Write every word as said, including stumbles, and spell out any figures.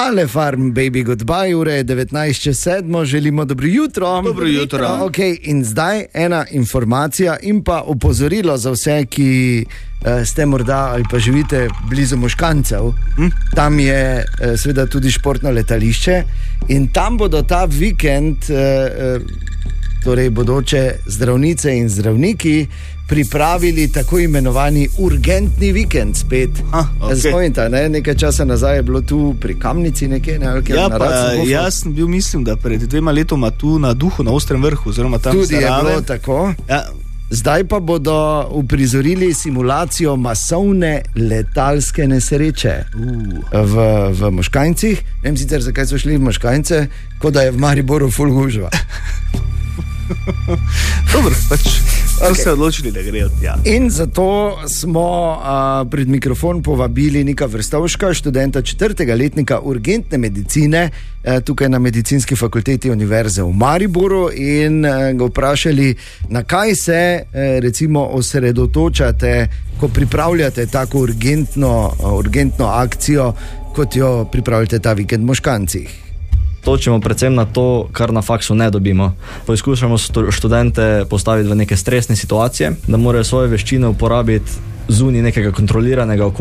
Ale Farm Baby Goodbye, ure je devetnajst čez sedmo, želimo dobro jutro. Dobro jutro. Okay, in zdaj ena informacija in pa opozorilo za vse, ki uh, ste morda ali pa živite blizu Moškancev. Hm? Tam je uh, seveda tudi športno letališče in tam bodo ta vikend, uh, uh, torej bodoče zdravnice in zdravniki, pripravili tako imenovani urgentni vikend spet. Ah, okay. Spomnite, ne? Nekaj časa nazaj je bilo tu pri Kamnici nekje, ne? Ja, pa jaz sem bil, mislim, da pred dvema letoma tu na Duhu, na Ostrem vrhu, oziroma tam tudi zarave. Je bilo tako. Ja. Zdaj pa bodo uprizorili simulacijo masovne letalske nesreče uh. v, v Moškancih. Ne vem sicer, zakaj so šli v Moškance, kot da je v Mariboru ful gužva. Dobro, pač so Okay. se odločili, da grejo tja. In zato smo a, pred mikrofon povabili Nika Vrstovška, študenta četrtega letnika urgentne medicine a, tukaj na Medicinski fakulteti Univerze v Mariboru in a, ga vprašali, na kaj se a, recimo osredotočate, ko pripravljate tako urgentno, a, urgentno akcijo, kot jo pripravljate ta vikend v Moškancih. Točimo predvsem na to, kar na faksu ne dobimo. Poizkušamo študente postaviti v neke stresne situacije, da morajo svoje veščine uporabiti zunaj nekega kontroliranega okolja.